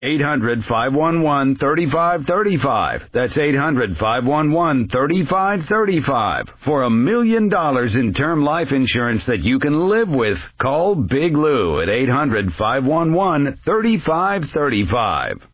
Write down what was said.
800-511-3535. That's 800-511-3535. For $1 million in term life insurance that you can live with, call Big Lou at 800-511-3535.